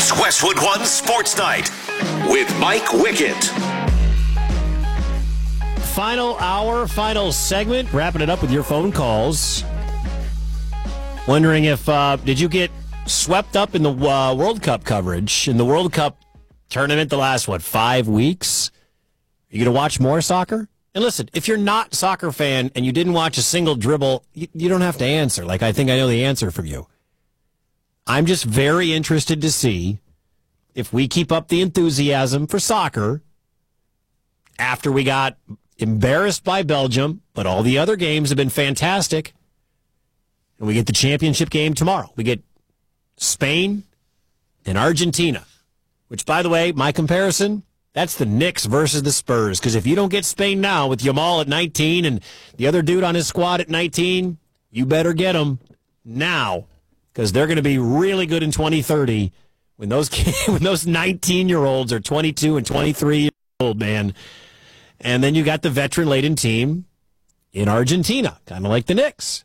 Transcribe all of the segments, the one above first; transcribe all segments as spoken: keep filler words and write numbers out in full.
It's Westwood One Sports Night with Mike Wickett. Final hour, final segment, wrapping it up with your phone calls. Wondering if, uh, did you get swept up in the uh, World Cup coverage, in the World Cup tournament the last, what, five weeks? Are you going to watch more soccer? And listen, if you're not a soccer fan and you didn't watch a single dribble, you, you don't have to answer. Like, I think I know the answer from you. I'm just very interested to see if we keep up the enthusiasm for soccer after we got embarrassed by Belgium, but all the other games have been fantastic. And we get the championship game tomorrow. We get Spain and Argentina, which, by the way, my comparison, that's the Knicks versus the Spurs. Because if you don't get Spain now with Yamal at nineteen and the other dude on his squad at nineteen, you better get them now. Because they're going to be really good in twenty thirty when those when those nineteen-year-olds are twenty-two and twenty-three years old, man. And then you got the veteran-laden team in Argentina, kind of like the Knicks.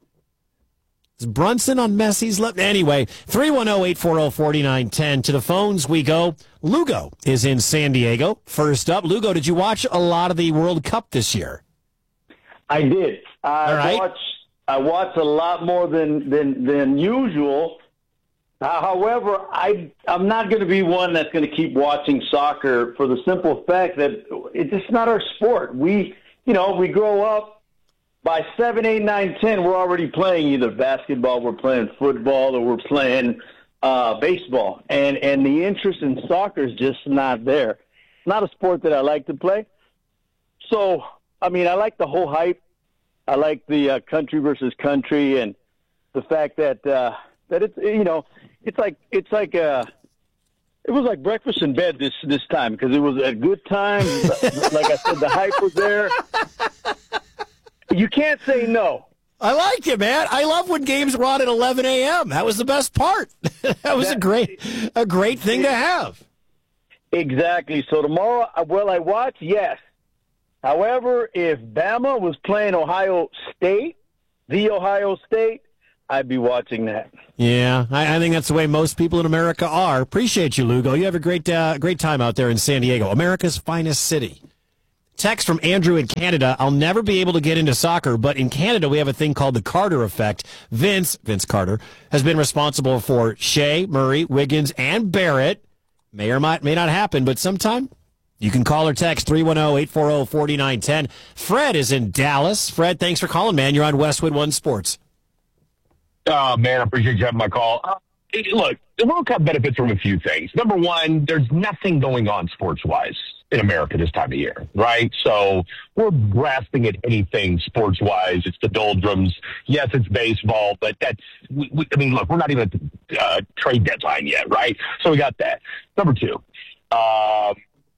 Is Brunson on Messi's left? Anyway, three one zero, eight four zero, four nine one zero. To the phones we go. Lugo is in San Diego. First up, Lugo, did you watch a lot of the World Cup this year? I did. I All right. watched I watch a lot more than than than usual. Uh, however, I I'm not going to be one that's going to keep watching soccer for the simple fact that it's just not our sport. We, you know, we grow up by seven, eight, nine, ten. We're already playing either basketball, we're playing football, or we're playing uh, baseball, and and the interest in soccer is just not there. It's not a sport that I like to play. So, I mean, I like the whole hype. I like the uh, country versus country, and the fact that uh, that it's you know it's like it's like uh, it was like breakfast in bed this this time because it was a good time. Like I said, the hype was there. You can't say no. I like it, man. I love when games were on at eleven a.m. That was the best part. That was that, a great a great thing to have. Exactly. So tomorrow, will I watch? Yes. However, if Bama was playing Ohio State, the Ohio State, I'd be watching that. Yeah, I, I think that's the way most people in America are. Appreciate you, Lugo. You have a great uh, great time out there in San Diego, America's finest city. Text from Andrew in Canada. I'll never be able to get into soccer, but in Canada we have a thing called the Carter effect. Vince, Vince Carter, has been responsible for Shea, Murray, Wiggins, and Barrett. May or might, may not happen, but sometime. You can call or text three one zero, eight four zero, four nine one zero. Fred is in Dallas. Fred, thanks for calling, man. You're on Westwood One Sports. Oh, man, I appreciate you having my call. Uh, look, the World Cup benefits from a few things. Number one, there's nothing going on sports-wise in America this time of year, right? So we're grasping at anything sports-wise. It's the doldrums. Yes, it's baseball, but that's, we, we, I mean, look, we're not even at the uh, trade deadline yet, right? So we got that. Number two, um,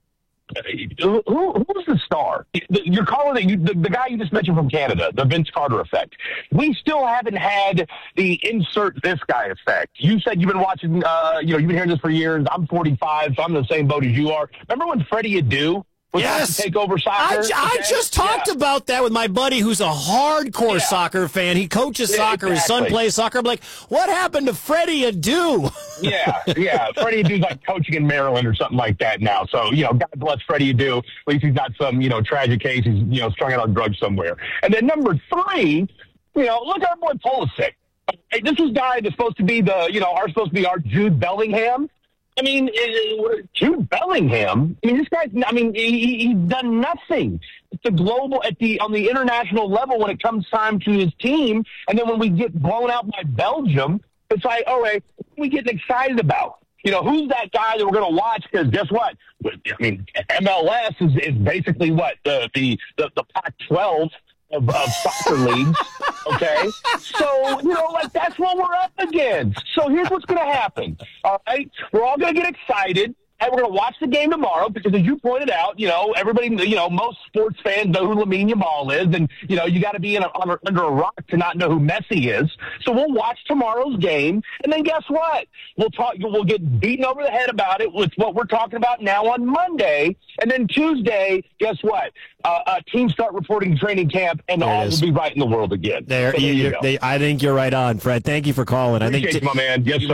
Who, who's the star? You're calling it the, the guy you just mentioned from Canada, the Vince Carter effect. We still haven't had the insert this guy effect. You said you've been watching, uh, you know, you've been hearing this for years. I'm forty-five, so I'm in the same boat as you are. Remember when Freddie Adu was yes. to take over soccer? I, I okay? just talked yeah. about that with my buddy who's a hardcore yeah. soccer fan. He coaches yeah, soccer. Exactly. His son plays soccer. I'm like, what happened to Freddie Adu? yeah, yeah. Freddie Adu's like coaching in Maryland or something like that now. So, you know, God bless Freddie Adu. At least he's not some, you know, tragic case. He's, you know, strung out on drugs somewhere. And then number three, you know, look at our boy Pulisic. Hey, this is guy that's supposed to be the, you know, are supposed to be our Jude Bellingham. I mean, Jude Bellingham. I mean, this guy's. I mean, he, he's done nothing at the global, at the on the international level when it comes time to his team. And then when we get blown out by Belgium, it's like, all right, what are we getting excited about? You know, who's that guy that we're going to watch? Because guess what? I mean, M L S is, is basically what the the the, the Pac twelve of, of soccer leagues. Okay, so you know, like that's what we're up against. So here's what's going to happen. All right, we're all going to get excited. And we're going to watch the game tomorrow because, as you pointed out, you know, everybody, you know, most sports fans know who Lamine Yamal is. And, you know, you got to be in a, under, under a rock to not know who Messi is. So we'll watch tomorrow's game. And then guess what? We'll talk, we'll get beaten over the head about it with what we're talking about now on Monday. And then Tuesday, guess what? Uh, uh, teams start reporting training camp, and There all it will is. be right in the world again. There, So you, you you- go. they, I think you're right on, Fred. Thank you for calling. I Appreciate think you, my man. Yes, sir.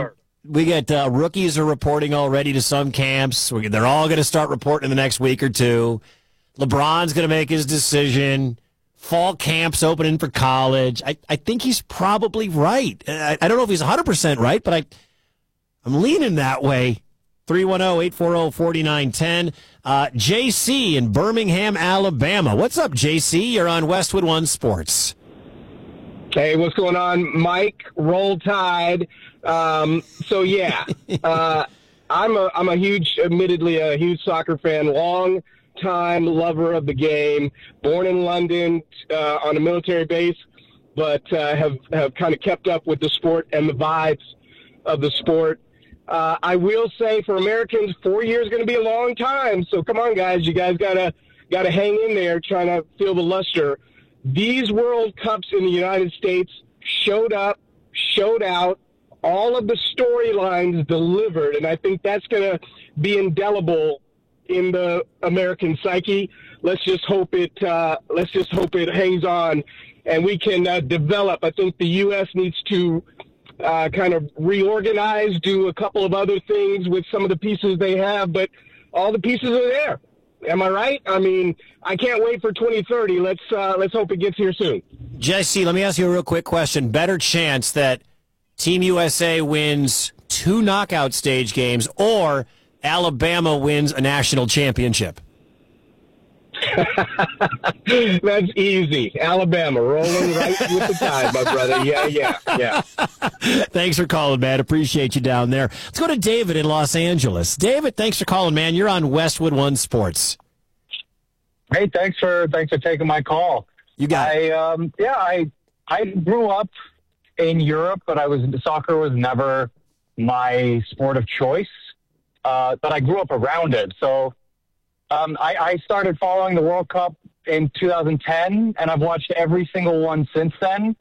we get uh, rookies are reporting already to some camps. We, they're all going to start reporting in the next week or two. LeBron's going to make his decision. Fall camp's opening for college. I, I think he's probably right. I, I don't know if he's one hundred percent right, but I, I'm leaning that way. three one zero, eight four zero, four nine one zero. Uh, J C in Birmingham, Alabama. What's up, J C? You're on Westwood One Sports. Hey, what's going on, Mike? Roll Tide. Um, so, yeah, uh, I'm a I'm a huge, admittedly, a huge soccer fan, long-time lover of the game, born in London uh, on a military base, but uh, have, have kind of kept up with the sport and the vibes of the sport. Uh, I will say for Americans, four years is going to be a long time. So come on, guys, you guys gotta gotta hang in there, trying to feel the luster. These World Cups in the United States showed up, showed out, all of the storylines delivered, and I think that's going to be indelible in the American psyche. Let's just hope it. Uh, let's just hope it hangs on, and we can uh, develop. I think the U S needs to. Uh, kind of reorganize, do a couple of other things with some of the pieces they have, but all the pieces are there. Am I right? I mean, I can't wait for twenty thirty. Let's uh, let's hope it gets here soon. Jesse, let me ask you a real quick question. Better chance that Team U S A wins two knockout stage games or Alabama wins a national championship? That's easy. Alabama rolling right with the tide, my brother. Yeah, yeah, yeah. Thanks for calling, man. Appreciate you down there. Let's go to David in Los Angeles. David, thanks for calling, man. You're on Westwood One Sports. Hey, thanks for thanks for taking my call. You got I, it. Um, yeah, I I grew up in Europe, but I was soccer was never my sport of choice. Uh, but I grew up around it, so. Um, I, I started following the World Cup in two thousand ten, and I've watched every single one since then.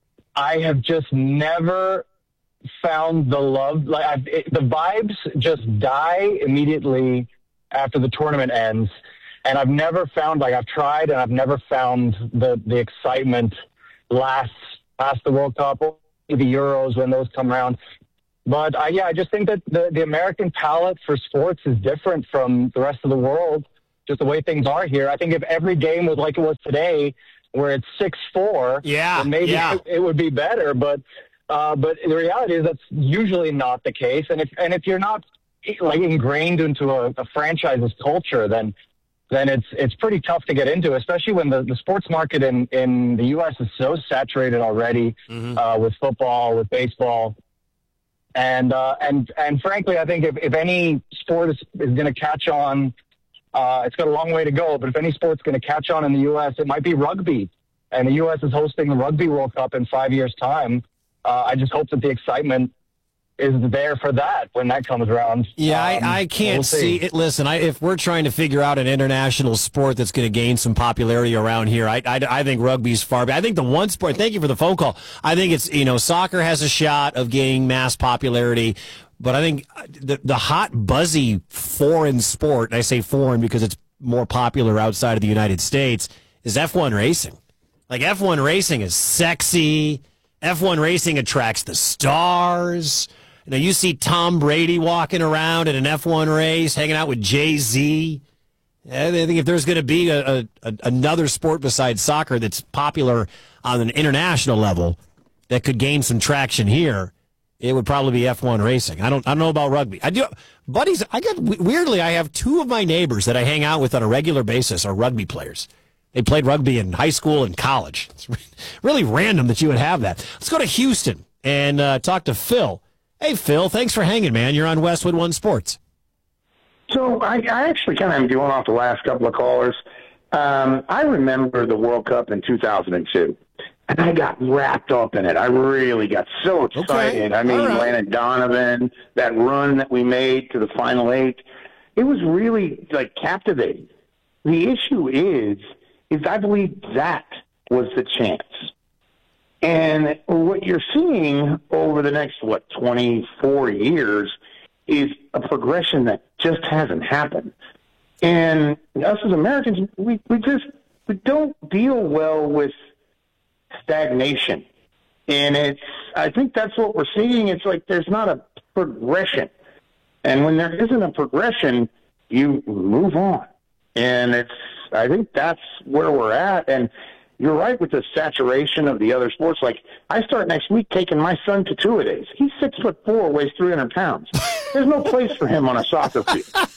I have just never found the love. Like I've, it, the vibes just die immediately after the tournament ends, and I've never found like I've tried, and I've never found the the excitement last past the World Cup or the Euros when those come around. But, I, yeah, I just think that the, the American palate for sports is different from the rest of the world, just the way things are here. I think if every game was like it was today, where it's six four, yeah, then maybe yeah. it, it would be better. But uh, but the reality is that's usually not the case. And if and if you're not, like, ingrained into a, a franchise's culture, then then it's it's pretty tough to get into, especially when the, the sports market in, in the U S is so saturated already mm-hmm. uh, with football, with baseball. And, uh, and, and frankly, I think if, if any sport is, is going to catch on, uh, it's got a long way to go, but if any sport's going to catch on in the U S, it might be rugby. And the U S is hosting the Rugby World Cup in five years' time. Uh, I just hope that the excitement is there for that when that comes around. Yeah, um, I, I can't we'll see. see it. Listen, I, if we're trying to figure out an international sport that's going to gain some popularity around here, I, I, I think rugby's far back. I think the one sport, thank you for the phone call, I think it's, you know, soccer has a shot of gaining mass popularity, but I think the, the hot, buzzy foreign sport, and I say foreign because it's more popular outside of the United States, is F one racing. Like, F one racing is sexy. F one racing attracts the stars. You know, you see Tom Brady walking around in an F one race, hanging out with Jay-Z. I think if there's going to be a, a, another sport besides soccer that's popular on an international level that could gain some traction here, it would probably be F one racing. I don't I don't know about rugby. I do, buddies, I get, weirdly, I have two of my neighbors that I hang out with on a regular basis are rugby players. They played rugby in high school and college. It's really random that you would have that. Let's go to Houston and uh, talk to Phil. Hey, Phil, thanks for hanging, man. You're on Westwood One Sports. So I, I actually kind of am doing off the last couple of callers. Um, I remember the World Cup in two thousand two, and I got wrapped up in it. I really got so excited. Okay. I mean, right. Landon Donovan, that run that we made to the final eight, it was really, like, captivating. The issue is, is I believe that was the chance. And what you're seeing over the next, what, twenty-four years is a progression that just hasn't happened. And us as Americans, we, we just we don't deal well with stagnation. And it's I think that's what we're seeing. It's like there's not a progression. And when there isn't a progression, you move on. And it's, I think that's where we're at. And you're right with the saturation of the other sports. Like, I start next week taking my son to two-a-days. He's six foot four, weighs three hundred pounds. There's no place for him on a soccer field.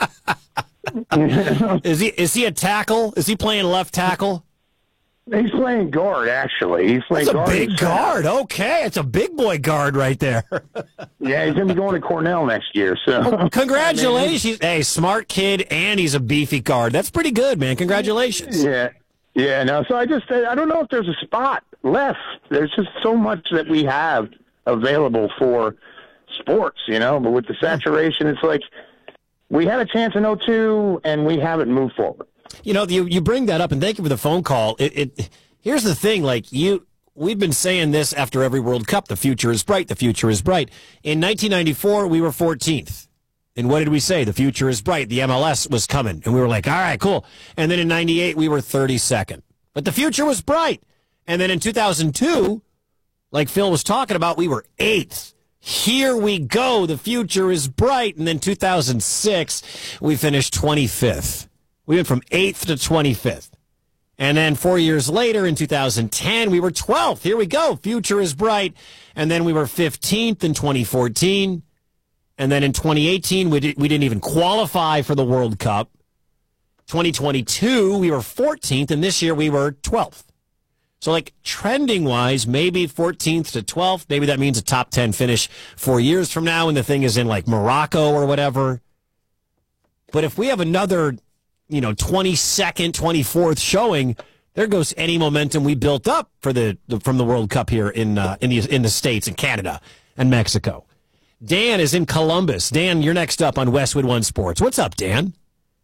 Is he is he a tackle? Is he playing left tackle? He's playing guard, actually. He's playing That's a guard. big guard. Okay, it's a big boy guard right there. Yeah, he's going to be going to Cornell next year. So, well, congratulations. Hey, smart kid, and he's a beefy guard. That's pretty good, man. Congratulations. Yeah. Yeah, no, so I just, I don't know if there's a spot left. There's just so much that we have available for sports, you know, but with the saturation, it's like we had a chance in oh two and we haven't moved forward. You know, you, you bring that up, and thank you for the phone call. It, it here's the thing, like you, we've been saying this after every World Cup, the future is bright, the future is bright. In nineteen ninety-four, we were fourteenth. And what did we say? The future is bright. The M L S was coming. And we were like, all right, cool. And then in ninety-eight, we were thirty-second. But the future was bright. And then in two thousand two, like Phil was talking about, we were eighth. Here we go. The future is bright. And then two thousand six, we finished twenty-fifth. We went from eighth to twenty-fifth. And then four years later, in two thousand ten, we were twelfth. Here we go. Future is bright. And then we were fifteenth in twenty fourteen. And then in twenty eighteen, we, did, we didn't even qualify for the World Cup. twenty twenty-two, we were fourteenth, and this year we were twelfth. So, like, trending-wise, maybe fourteenth to twelfth. Maybe that means a top ten finish four years from now, and the thing is in, like, Morocco or whatever. But if we have another, you know, twenty-second, twenty-fourth showing, there goes any momentum we built up for the, the from the World Cup here in uh, in the in the States and Canada and Mexico. Dan is in Columbus. Dan, you're next up on Westwood One Sports. What's up, Dan?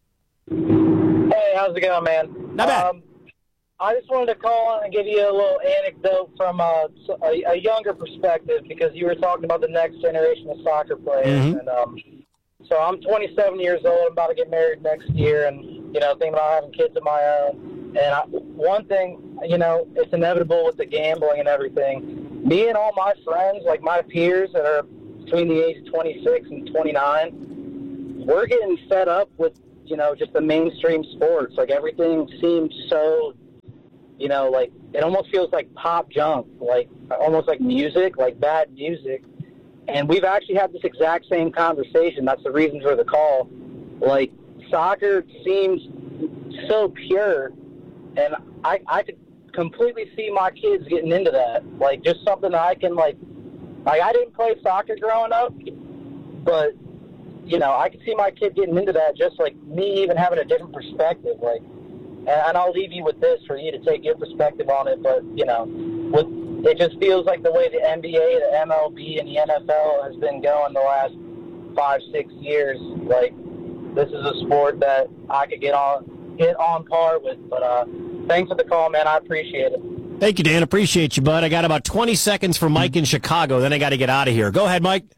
Hey, how's it going, man? Not bad. Um, I just wanted to call on and give you a little anecdote from a, a, a younger perspective, because you were talking about the next generation of soccer players. Mm-hmm. And um, so I'm twenty-seven years old. I'm about to get married next year, and you know, thinking about having kids of my own. And I, one thing, you know, it's inevitable with the gambling and everything. Me and all my friends, like my peers that are between the age of twenty-six and twenty-nine, we're getting fed up with, you know, just the mainstream sports. Like, everything seems so, you know, like, it almost feels like pop junk, like almost like music, like bad music. And we've actually had this exact same conversation. That's the reason for the call. Like, soccer seems so pure, and I, I could completely see my kids getting into that. Like, just something that I can, like, Like, I didn't play soccer growing up, but, you know, I could see my kid getting into that, just like me even having a different perspective. Like, and I'll leave you with this for you to take your perspective on it, but, you know, with, it just feels like the way the N B A, the M L B, and the N F L has been going the last five, six years. Like, this is a sport that I could get on, get on par with. But uh, thanks for the call, man. I appreciate it. Thank you, Dan. Appreciate you, bud. I got about twenty seconds for Mike in Chicago. Then I got to get out of here. Go ahead, Mike.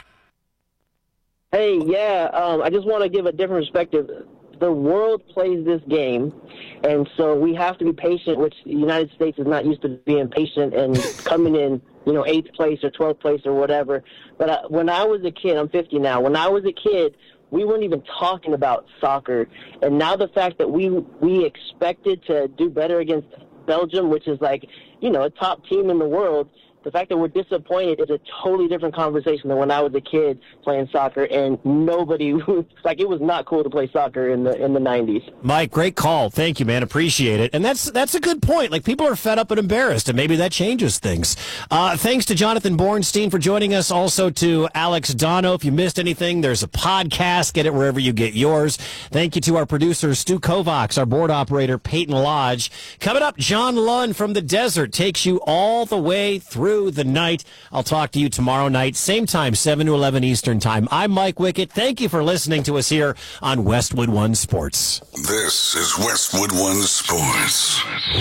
Hey, yeah, um, I just want to give a different perspective. The world plays this game, and so we have to be patient, which the United States is not used to being patient and coming in, you know, eighth place or twelfth place or whatever. But uh, when I was a kid, I'm fifty now, when I was a kid, we weren't even talking about soccer. And now the fact that we we expected to do better against Belgium, which is like, you know, a top team in the world, the fact that we're disappointed is a totally different conversation than when I was a kid playing soccer, and nobody, like, it was not cool to play soccer in the in the nineties. Mike, great call. Thank you, man. Appreciate it. And that's that's a good point. Like, people are fed up and embarrassed, and maybe that changes things. Uh, thanks to Jonathan Bornstein for joining us. Also to Alex Dono. If you missed anything, there's a podcast. Get it wherever you get yours. Thank you to our producer, Stu Kovacs, our board operator, Peyton Lodge. Coming up, John Lunn from the desert takes you all the way through the night. I'll talk to you tomorrow night, same time, seven to eleven Eastern time. I'm Mike Wickett. Thank you for listening to us here on Westwood One Sports. This is Westwood One Sports.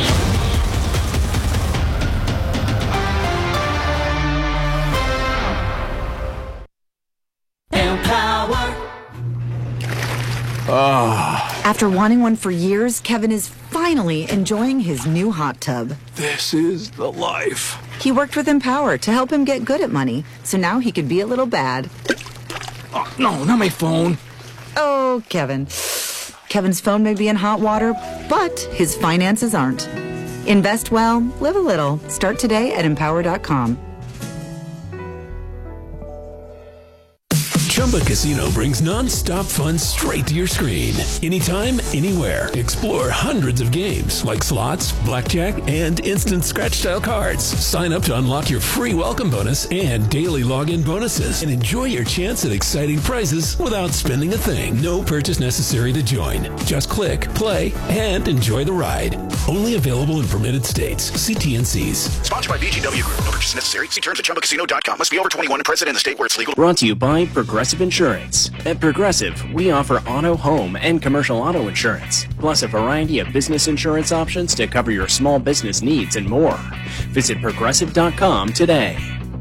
Oh. After wanting one for years, Kevin is finally enjoying his new hot tub. This is the life. He worked with Empower to help him get good at money, so now he could be a little bad. Oh, no, not my phone. Oh, Kevin. Kevin's phone may be in hot water, but his finances aren't. Invest well, live a little. Start today at empower dot com. Chumba Casino brings non-stop fun straight to your screen. Anytime, anywhere. Explore hundreds of games like slots, blackjack, and instant scratch-style cards. Sign up to unlock your free welcome bonus and daily login bonuses. And enjoy your chance at exciting prizes without spending a thing. No purchase necessary to join. Just click, play, and enjoy the ride. Only available in permitted states. See T N Cs. Sponsored by B G W Group. No purchase necessary. See terms at chumba casino dot com. Must be over twenty-one and present in the state where it's legal. Brought to you by Progressive Insurance. At Progressive, we offer auto, home, and commercial auto insurance, plus a variety of business insurance options to cover your small business needs and more. Visit progressive dot com today.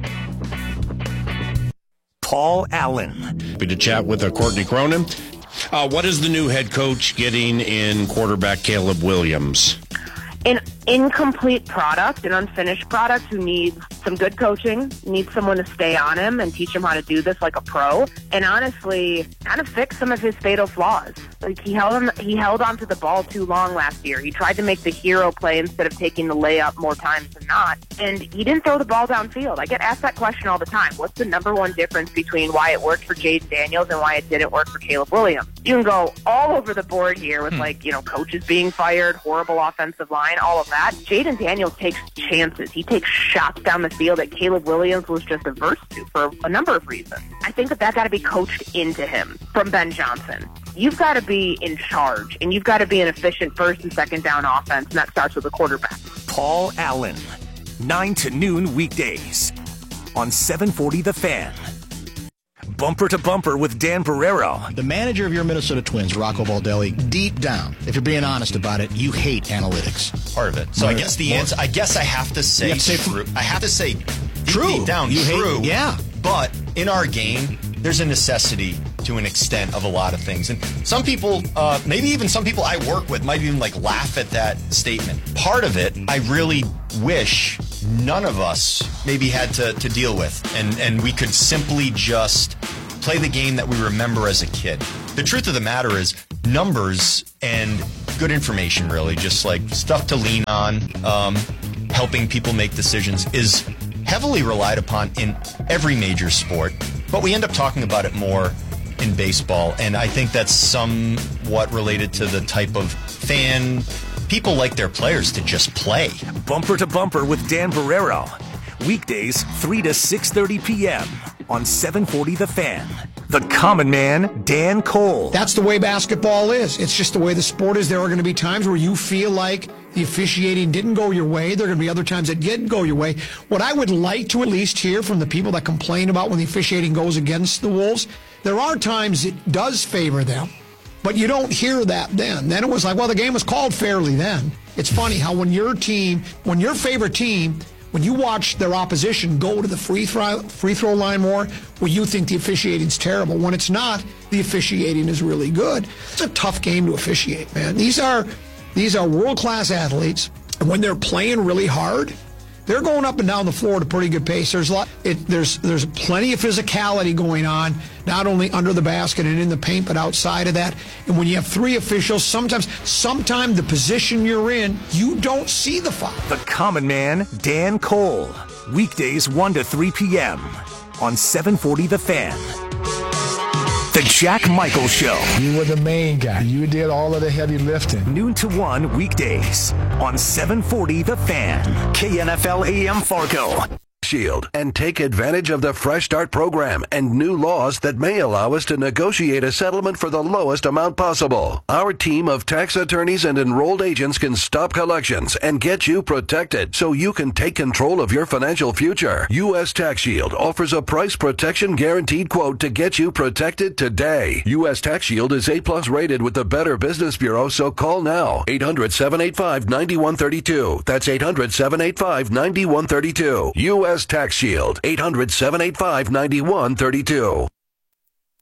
Paul Allen. Happy to chat with uh, Courtney Cronin. Uh, what is the new head coach getting in quarterback Caleb Williams? An incomplete product, an unfinished product who needs some good coaching, needs someone to stay on him and teach him how to do this like a pro, and honestly kind of fix some of his fatal flaws. Like he held on, he held onto the ball too long last year. He tried to make the hero play instead of taking the layup more times than not, and he didn't throw the ball downfield. I get asked that question all the time. What's the number one difference between why it worked for Jaden Daniels and why it didn't work for Caleb Williams? You can go all over the board here with, like, you know, coaches being fired, horrible offensive line, all of that. Jaden Daniels takes chances. He takes shots down the field that Caleb Williams was just averse to for a number of reasons. I think that that got to be coached into him from Ben Johnson. You've got to be in charge, and you've got to be an efficient first and second down offense, and that starts with a quarterback. Paul Allen. nine to noon weekdays on seven forty The Fan. Bumper to Bumper with Dan Barrero. The manager of your Minnesota Twins, Rocco Baldelli, deep down, if you're being honest about it, you hate analytics. Part of it. So more, I guess the more. answer, I guess I have to say, have to say true. I have to say true. Deep, deep down, you true. Hate, yeah. But in our game, there's a necessity to an extent of a lot of things. And some people, uh, maybe even some people I work with might even like laugh at that statement. Part of it, I really wish none of us maybe had to, to deal with. And, and we could simply just play the game that we remember as a kid. The truth of the matter is numbers and good information, really, just like stuff to lean on, um, helping people make decisions is heavily relied upon in every major sport. But we end up talking about it more in baseball, and I think that's somewhat related to the type of fan people like their players to just play. Bumper to Bumper with Dan Barrero. Weekdays, three to six thirty p.m. on seven forty The Fan. The Common Man, Dan Cole. That's the way basketball is. It's just the way the sport is. There are going to be times where you feel like the officiating didn't go your way. There are going to be other times that didn't go your way. What I would like to at least hear from the people that complain about when the officiating goes against the Wolves, there are times it does favor them, but you don't hear that then. Then it was like, well, the game was called fairly then. It's funny how when your team, when your favorite team, when you watch their opposition go to the free throw, free throw line more, well, you think the officiating's terrible. When it's not, the officiating is really good. It's a tough game to officiate, man. These are these are world-class athletes, and when they're playing really hard, they're going up and down the floor at a pretty good pace. There's a lot, it, there's there's plenty of physicality going on, not only under the basket and in the paint, but outside of that. And when you have three officials, sometimes sometimes the position you're in, you don't see the foul. The Common Man, Dan Cole. Weekdays one to three p.m. on seven forty The Fan. The Jack Michael Show. You were the main guy. You did all of the heavy lifting. Noon to one weekdays on seven forty The Fan. K N F L A M Fargo. Shield and take advantage of the Fresh Start program and new laws that may allow us to negotiate a settlement for the lowest amount possible. Our team of tax attorneys and enrolled agents can stop collections and get you protected so you can take control of your financial future. U S Tax Shield offers a price protection guaranteed quote to get you protected today. U S Tax Shield is A plus rated with the Better Business Bureau, so call now. eight hundred, seven eight five, nine one three two. That's eight hundred, seven eight five, nine one three two. U S Tax Shield, eight hundred, seven eight five, nine one three two.